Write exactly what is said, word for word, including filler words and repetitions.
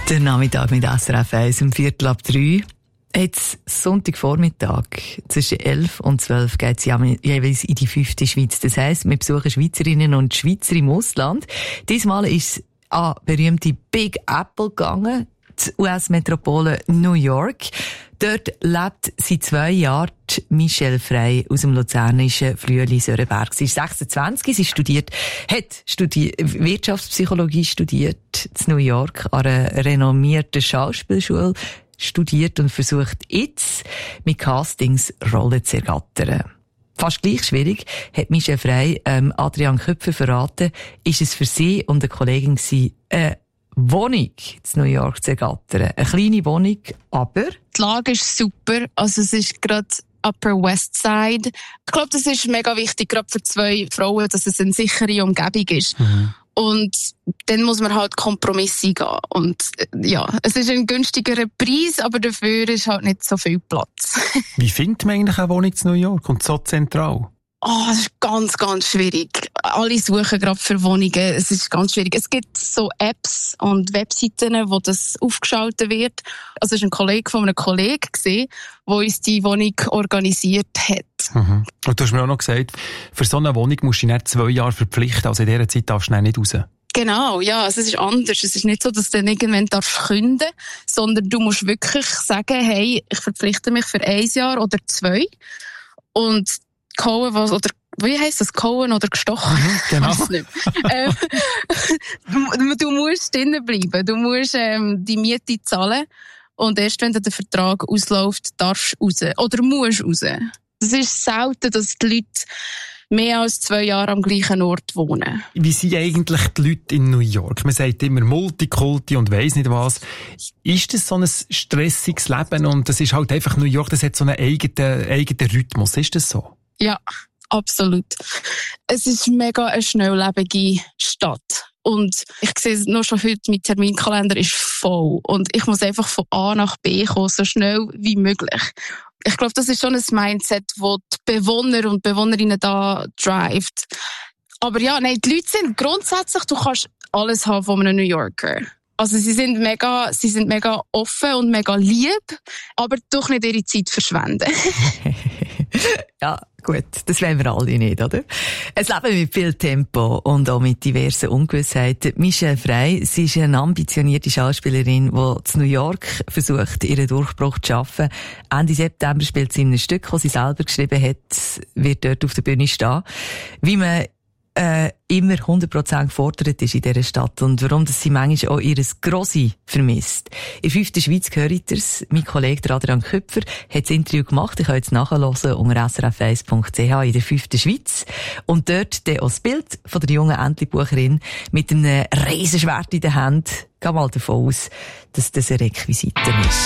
Der Nachmittag mit S R F eins um Viertel ab drei. Jetzt Sonntagvormittag zwischen elf und zwölf geht es jeweils in die fünfte Schweiz. Das heisst, wir besuchen Schweizerinnen und Schweizer im Ausland. Diesmal ist es an berühmte Big Apple gegangen, die U S-Metropole New York. Dort lebt seit zwei Jahren Michelle Frey aus dem luzernischen Flüeli-Sörenberg. Sie ist sechsundzwanzig, sie studiert, hat studi- Wirtschaftspsychologie studiert in New York an einer renommierten Schauspielschule, studiert und versucht jetzt mit Castings Rollen zu ergattern. Fast gleich schwierig, hat Michelle Frey ähm, Adrian Köpfer verraten, ist es für sie und eine Kollegin gewesen, äh, Wohnung in New York zu ergattern. Eine kleine Wohnung, aber... Die Lage ist super. Also es ist gerade Upper West Side. Ich glaube, das ist mega wichtig, gerade für zwei Frauen, dass es eine sichere Umgebung ist. Mhm. Und dann muss man halt Kompromisse eingehen. Und ja, es ist ein günstigerer Preis, aber dafür ist halt nicht so viel Platz. Wie findet man eigentlich eine Wohnung in New York und so zentral? Oh, das ist ganz, ganz schwierig. Alle suchen gerade für Wohnungen. Es ist ganz schwierig. Es gibt so Apps und Webseiten, wo das aufgeschaltet wird. Also es war ein Kollege von einem Kollegen, der uns die Wohnung organisiert hat. Mhm. Und du hast mir auch noch gesagt, für so eine Wohnung musst du dich nicht zwei Jahre verpflichten. Also in dieser Zeit darfst du nicht raus. Genau, ja, also es ist anders. Es ist nicht so, dass du dann irgendwann darfst künden, sondern du musst wirklich sagen, hey, ich verpflichte mich für ein Jahr oder zwei. Und Kauen, was, oder, wie heisst das? Kauen oder gestochen? Mhm, genau. Ich weiss nicht. ähm, du, du musst drinnen bleiben. Du musst, ähm, die Miete zahlen. Und erst wenn der Vertrag ausläuft, darfst du raus. Oder musst raus. Es ist selten, dass die Leute mehr als zwei Jahre am gleichen Ort wohnen. Wie sind eigentlich die Leute in New York? Man sagt immer Multikulti und weiss nicht was. Ist das so ein stressiges Leben? Und das ist halt einfach New York, das hat so einen eigenen, eigenen Rhythmus. Ist das so? Ja, absolut. Es ist mega eine schnelllebige Stadt. Und ich sehe nur schon heute, mein Terminkalender ist voll. Und ich muss einfach von A nach B kommen, so schnell wie möglich. Ich glaube, das ist schon ein Mindset, das die Bewohner und Bewohnerinnen da drivet. Aber ja, nein, die Leute sind grundsätzlich, du kannst alles haben von einem New Yorker. Also sie sind mega, sie sind mega offen und mega lieb, aber doch nicht ihre Zeit verschwenden. Ja, gut, das wollen wir alle nicht, oder? Ein Leben mit viel Tempo und auch mit diversen Ungewissheiten. Michelle Frey, sie ist eine ambitionierte Schauspielerin, die in New York versucht, ihren Durchbruch zu schaffen. Ende September spielt sie in einem Stück, das sie selber geschrieben hat, wird dort auf der Bühne stehen. Wie man äh, immer hundert Prozent gefordert ist in dieser Stadt und warum dass sie manchmal auch ihres Grossi vermisst. In fünften Schweiz gehört es. Mein Kollege Adrian Köpfer hat das Interview gemacht. Ich kann jetzt nachhören unter s r f eins punkt c h in der fünften Schweiz. Und dort dann auch das Bild von der jungen Entlebucherin mit einem Riesenschwert in der Hand. Geh mal davon aus, dass das eine Requisite ist.